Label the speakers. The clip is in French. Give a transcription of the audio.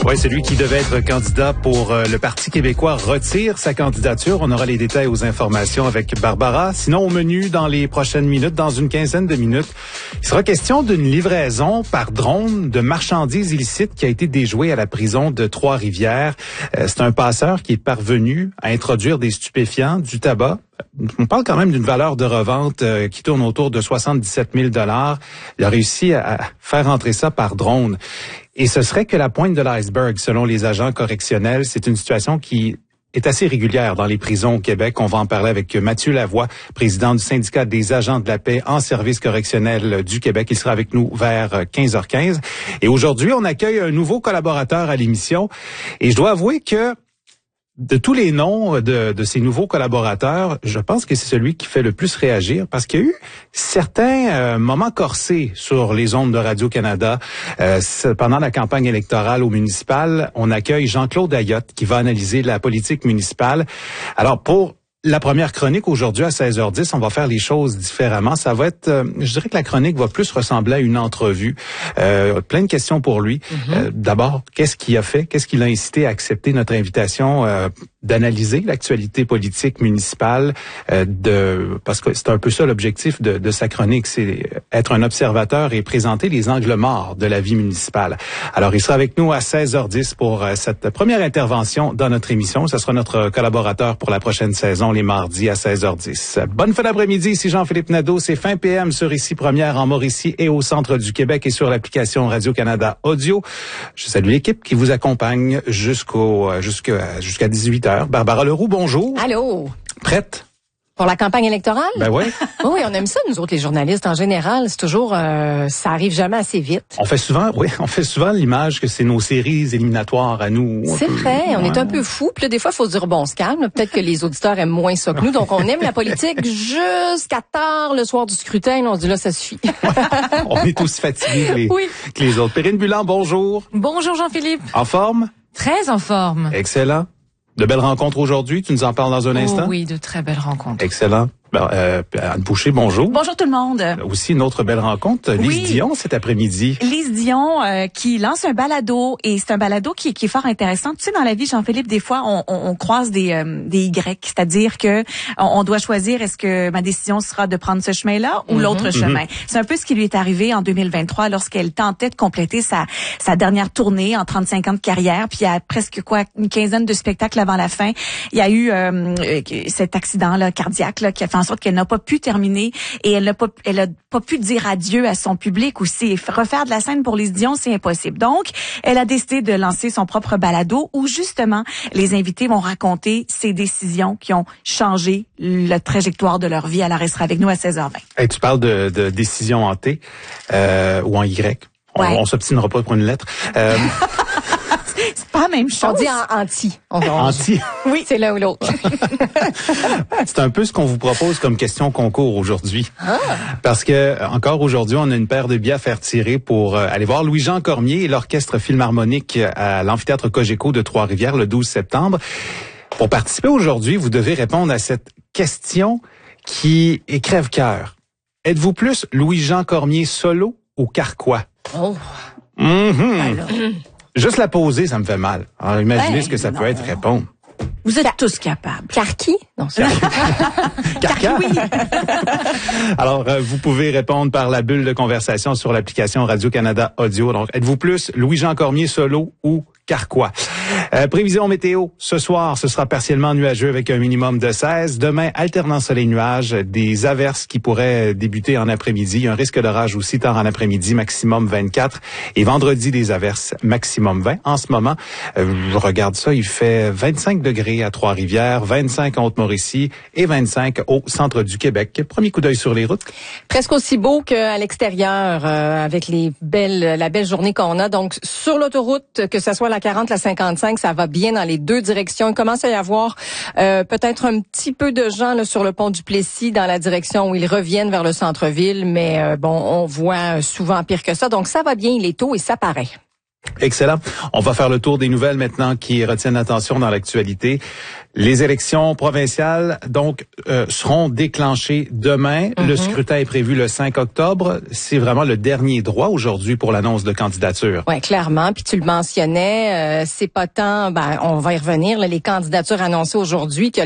Speaker 1: Oui, c'est lui qui devait être candidat pour le Parti québécois retire sa candidature. On aura les détails aux informations avec Barbara. Sinon, au menu, dans les prochaines minutes, dans une quinzaine de minutes, il sera question d'une livraison par drone de marchandises illicites qui a été déjouée à la prison de Trois-Rivières. C'est un passeur qui est parvenu à introduire des stupéfiants, du tabac. On parle quand même d'une valeur de revente qui tourne autour de 77 000 $. Il a réussi à faire entrer ça par drone. Et ce serait que la pointe de l'iceberg, selon les agents correctionnels. C'est une situation qui est assez régulière dans les prisons au Québec. On va en parler avec Mathieu Lavoie, président du syndicat des agents de la paix en service correctionnel du Québec. Il sera avec nous vers 15h15. Et aujourd'hui, on accueille un nouveau collaborateur à l'émission. Et je dois avouer que de tous les noms de ces nouveaux collaborateurs, je pense que c'est celui qui fait le plus réagir parce qu'il y a eu certains moments corsés sur les ondes de Radio-Canada. Pendant la campagne électorale au municipal, on accueille Jean-Claude Ayotte qui va analyser la politique municipale. Alors, pour la première chronique aujourd'hui à 16h10, on va faire les choses différemment. Ça va être, je dirais que la chronique va plus ressembler à une entrevue. Plein de questions pour lui. D'abord, qu'est-ce qu'il a fait? Qu'est-ce qui l'a incité à accepter notre invitation d'analyser l'actualité politique municipale? Parce que c'est un peu ça l'objectif de sa chronique, c'est être un observateur et présenter les angles morts de la vie municipale. Alors, il sera avec nous à 16h10 pour cette première intervention dans notre émission. Ce sera notre collaborateur pour la prochaine saison, les mardis à 16h10. Bonne fin d'après-midi, ici Jean-Philippe Nadeau. C'est fin PM sur Ici Première en Mauricie et au centre du Québec et sur l'application Radio-Canada Audio. Je salue l'équipe qui vous accompagne jusqu'à 18h. Barbara Leroux, bonjour.
Speaker 2: Allô.
Speaker 1: Prête?
Speaker 2: Pour la campagne électorale?
Speaker 1: Ben oui.
Speaker 2: Oui, on aime ça, nous autres, les journalistes. En général, c'est toujours, ça arrive jamais assez vite.
Speaker 1: On fait souvent l'image que c'est nos séries éliminatoires à nous.
Speaker 2: C'est vrai, on est un peu fous. Puis là, des fois, il faut se dire, bon, on se calme. Peut-être que les auditeurs aiment moins ça que nous. Donc, on aime la politique jusqu'à tard le soir du scrutin. Là, on se dit, là, ça suffit.
Speaker 1: On est aussi fatigués que les autres. Perrine Bulan, bonjour.
Speaker 3: Bonjour, Jean-Philippe.
Speaker 1: En forme?
Speaker 3: Très en forme.
Speaker 1: Excellent. De belles rencontres aujourd'hui, tu nous en parles dans un instant?
Speaker 3: Oui, de très belles rencontres.
Speaker 1: Excellent. Anne Boucher, bonjour.
Speaker 4: Bonjour tout le monde.
Speaker 1: Aussi une autre belle rencontre, Lise Dion cet après-midi.
Speaker 4: Lise Dion qui lance un balado et c'est un balado qui est fort intéressant. Tu sais, dans la vie, Jean-Philippe, des fois on croise des Y, c'est-à-dire que on doit choisir est-ce que ma décision sera de prendre ce chemin-là ou l'autre chemin. C'est un peu ce qui lui est arrivé en 2023 lorsqu'elle tentait de compléter sa dernière tournée en 35 ans de carrière, puis il y a presque une quinzaine de spectacles avant la fin. Il y a eu cet accident cardiaque qui a fait en sorte qu'elle n'a pas pu terminer et elle a pas pu dire adieu à son public aussi. Et refaire de la scène pour Lise Dion, c'est impossible. Donc, elle a décidé de lancer son propre balado où justement les invités vont raconter ces décisions qui ont changé la trajectoire de leur vie. Alors, elle sera avec nous à 16h20.
Speaker 1: Hey, tu parles de décision en T ou en Y. On s'obstinera pas pour une lettre.
Speaker 4: C'est pas la même chose.
Speaker 2: On dit anti.
Speaker 1: Anti.
Speaker 2: Oui, c'est l'un ou l'autre.
Speaker 1: C'est un peu ce qu'on vous propose comme question concours aujourd'hui. Parce que encore aujourd'hui, on a une paire de billets à faire tirer pour aller voir Louis-Jean Cormier et l'Orchestre Philharmonique à l'Amphithéâtre Cogeco de Trois-Rivières le 12 septembre. Pour participer aujourd'hui, vous devez répondre à cette question qui est crève-cœur. Êtes-vous plus Louis-Jean Cormier solo ou Carquois?
Speaker 2: Oh.
Speaker 1: Juste la poser, ça me fait mal. Alors, imaginez ce que ça peut être répondre.
Speaker 4: Vous êtes tous capables.
Speaker 2: Carqui? Non, c'est
Speaker 1: Carca? Oui. Alors, vous pouvez répondre par la bulle de conversation sur l'application Radio-Canada Audio. Donc, êtes-vous plus Louis-Jean Cormier solo ou Carquois? Prévision météo. Ce soir, ce sera partiellement nuageux avec un minimum de 16. Demain, alternant soleil-nuage, des averses qui pourraient débuter en après-midi. Un risque d'orage aussi tard en après-midi, maximum 24. Et vendredi, des averses, maximum 20. En ce moment, je regarde ça, il fait 25 degrés à Trois-Rivières, 25 en Haute-Mauricie et 25 au centre du Québec. Premier coup d'œil sur les routes.
Speaker 2: Presque aussi beau qu'à l'extérieur avec la belle journée qu'on a. Donc, sur l'autoroute, que ce soit la 40, la 55, ça va bien dans les deux directions. Il commence à y avoir peut-être un petit peu de gens là, sur le pont du Plessis dans la direction où ils reviennent vers le centre-ville, mais on voit souvent pire que ça. Donc, ça va bien, il est tôt et ça paraît.
Speaker 1: Excellent. On va faire le tour des nouvelles maintenant qui retiennent l'attention dans l'actualité. Les élections provinciales, donc, seront déclenchées demain. Le scrutin est prévu le 5 octobre. C'est vraiment le dernier droit aujourd'hui pour l'annonce de candidature.
Speaker 2: Oui, clairement. Puis tu le mentionnais, c'est pas tant, on va y revenir, là, les candidatures annoncées aujourd'hui, que